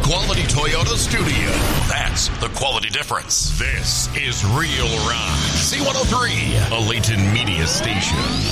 quality Toyota studio. That's the quality difference. This is Real Rock. C103, a Layton Media Station.